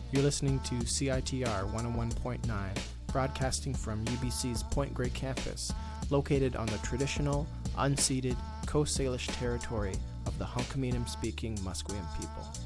You're listening to CITR 101.9, broadcasting from UBC's Point Grey campus, located on the traditional, unceded Coast Salish territory of the Hunkaminam-speaking Musqueam people.